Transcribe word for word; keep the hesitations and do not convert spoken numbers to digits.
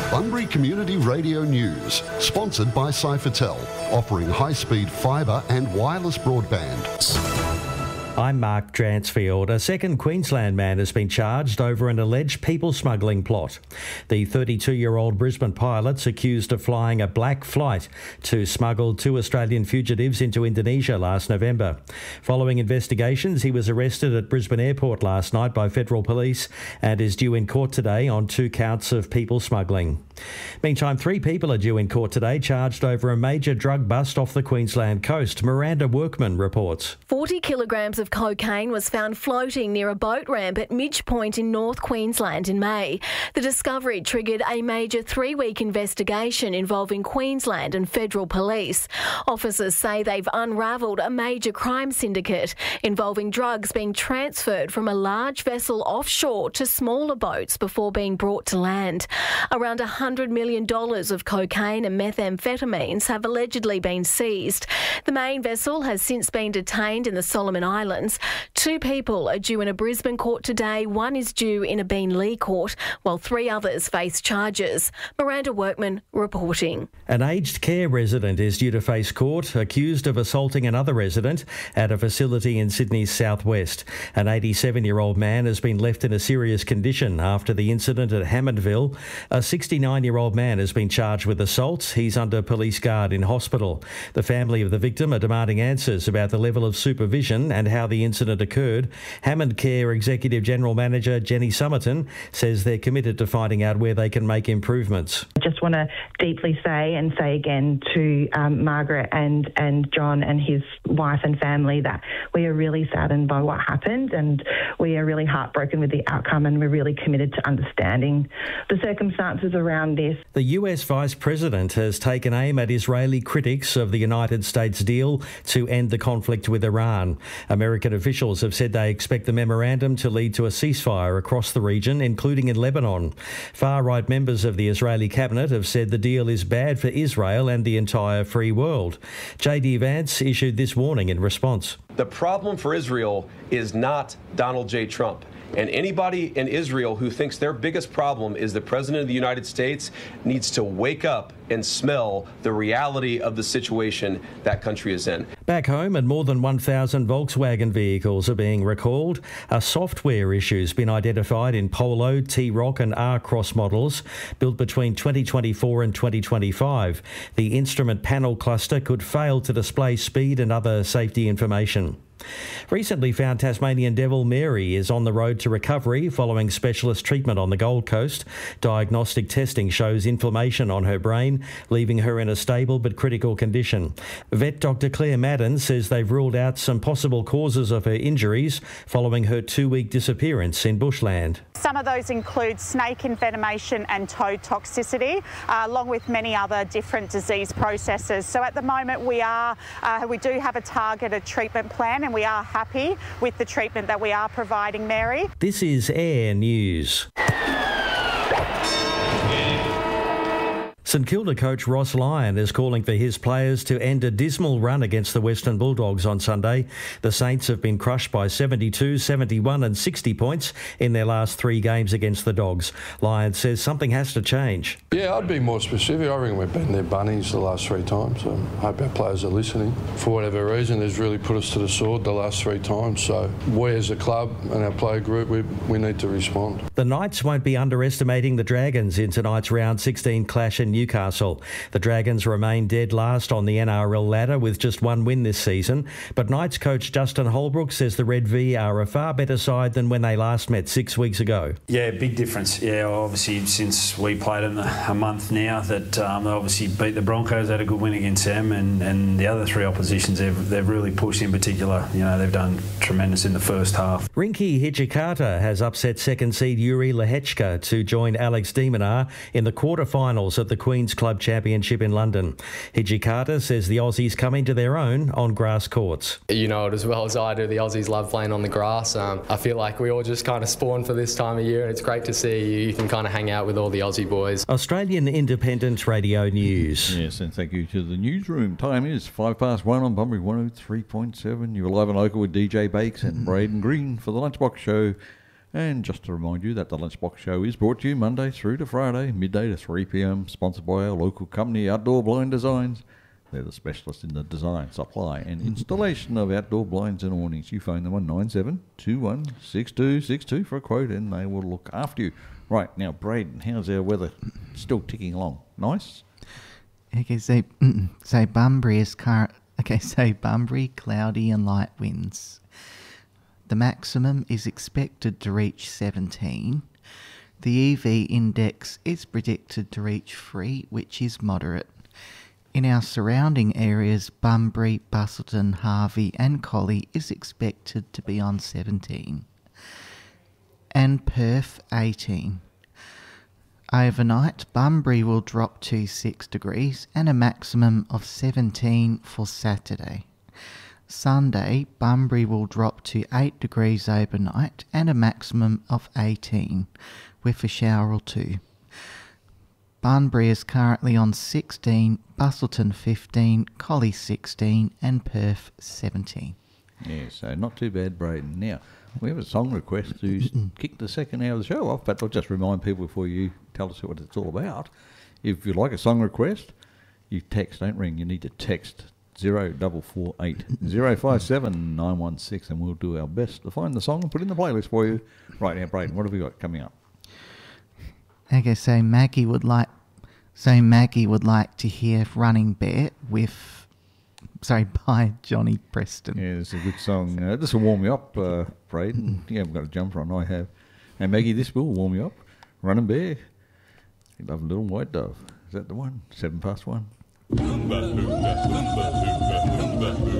Bunbury Community Radio News, sponsored by Cyfertel, offering high-speed fibre and wireless broadband. I'm Mark Dransfield. A second Queensland man has been charged over an alleged people smuggling plot. The thirty-two-year-old Brisbane pilot's accused of flying a black flight to smuggle two Australian fugitives into Indonesia last November. Following investigations, he was arrested at Brisbane Airport last night by federal police and is due in court today on two counts of people smuggling. Meantime, three people are due in court today charged over a major drug bust off the Queensland coast. Miranda Workman reports. forty kilograms of cocaine was found floating near a boat ramp at Midge Point in North Queensland in May. The discovery triggered a major three-week investigation involving Queensland and federal police. Officers say they've unravelled a major crime syndicate involving drugs being transferred from a large vessel offshore to smaller boats before being brought to land. Around one hundred million dollars of cocaine and methamphetamines have allegedly been seized. The main vessel has since been detained in the Solomon Islands. Two people are due in a Brisbane court today. One is due in a Beenleigh court, while three others face charges. Miranda Workman reporting. An aged care resident is due to face court, accused of assaulting another resident at a facility in Sydney's southwest. An eighty-seven-year-old man has been left in a serious condition after the incident at Hammondville. A sixty-nine-year-old man has been charged with assault. He's under police guard in hospital. The family of the victim are demanding answers about the level of supervision and how the incident occurred. Hammond Care Executive General Manager Jenny Somerton says they're committed to finding out where they can make improvements. I just want to deeply say and say again to um, Margaret and, and John and his wife and family that we are really saddened by what happened, and we are really heartbroken with the outcome, and we're really committed to understanding the circumstances around this. The U S Vice President has taken aim at Israeli critics of the United States deal to end the conflict with Iran. American officials have said they expect the memorandum to lead to a ceasefire across the region, including in Lebanon. Far-right members of the Israeli cabinet have said the deal is bad for Israel and the entire free world. J D Vance issued this warning in response. The problem for Israel is not Donald J. Trump. And anybody in Israel who thinks their biggest problem is the President of the United States needs to wake up and smell the reality of the situation that country is in. Back home, and more than one thousand Volkswagen vehicles are being recalled. A software issue has been identified in Polo, T-Roc and R-Cross models built between twenty twenty-four and twenty twenty-five. The instrument panel cluster could fail to display speed and other safety information. Recently found Tasmanian devil Mary is on the road to recovery following specialist treatment on the Gold Coast. Diagnostic testing shows inflammation on her brain, leaving her in a stable but critical condition. Vet Doctor Claire Madden says they've ruled out some possible causes of her injuries following her two-week disappearance in bushland. Some of those include snake envenomation and toad toxicity, uh, along with many other different disease processes. So at the moment we are, uh, we do have a targeted treatment plan, and we are happy with the treatment that we are providing Mary. This is Air News. St Kilda coach Ross Lyon is calling for his players to end a dismal run against the Western Bulldogs on Sunday. The Saints have been crushed by seventy-two, seventy-one and sixty points in their last three games against the Dogs. Lyon says something has to change. Yeah, I'd be more specific. I reckon we've beaten their bunnies the last three times. So I hope our players are listening. For whatever reason, they've really put us to the sword the last three times. So we as a club and our player group, we, we need to respond. The Knights won't be underestimating the Dragons in tonight's round sixteen clash in Newcastle. The Dragons remain dead last on the N R L ladder with just one win this season, but Knights coach Justin Holbrook says the Red V are a far better side than when they last met six weeks ago. Yeah, big difference. Yeah, obviously since we played them a month now, that um, they obviously beat the Broncos, had a good win against them, and, and the other three oppositions they've, they've really pushed in particular. You know, they've done tremendous in the first half. Rinky Hijikata has upset second seed Yuri Lehechka to join Alex de Minaur in the quarterfinals of the Queen's Club Championship in London. Hijikata says the Aussies come into their own on grass courts. You know it as well as I do, the Aussies love playing on the grass. Um, I feel like we all just kind of spawn for this time of year, and it's great to see you, you can kind of hang out with all the Aussie boys. Australian Independent Radio News. Yes, and thank you to the newsroom. Time is five past one on Bunbury one oh three point seven. You're live on Oka with D J Bakes and Braden Green for the Lunchbox Show. And just to remind you that the Lunchbox Show is brought to you Monday through to Friday, midday to three p.m, sponsored by our local company, Outdoor Blind Designs. They're the specialists in the design, supply and installation of outdoor blinds and awnings. You phone them on nine seven two one six two six two for a quote and they will look after you. Right, now, Braden, how's our weather? Still ticking along. Nice? Okay, so, so Bunbury is current. Okay, so Bunbury, cloudy and light winds. The maximum is expected to reach seventeen. The E V index is predicted to reach three, which is moderate. In our surrounding areas, Bunbury, Busselton, Harvey and Collie is expected to be on seventeen. And Perth, eighteen. Overnight, Bunbury will drop to six degrees and a maximum of seventeen for Saturday. Sunday, Bunbury will drop to eight degrees overnight and a maximum of eighteen, with a shower or two. Bunbury is currently on sixteen, Busselton fifteen, Collie sixteen and Perth seventeen. Yeah, so not too bad, Braden. Now, we have a song request to kick the second hour of the show off, but I'll just remind people before you tell us what it's all about. If you like a song request, you text, don't ring, you need to text zero four four eight zero five seven nine one six and we'll do our best to find the song and put it in the playlist for you. Right now, Braden, what have we got coming up? Okay, so Maggie would like so Maggie would like to hear Running Bear with sorry, by Johnny Preston. Yeah, it's a good song. Uh, this will warm you up, uh, Braden. You haven't got a jumper on, I have. And Maggie, this will warm you up. Running Bear. You love Little White Dove. Is that the one? Seven past one.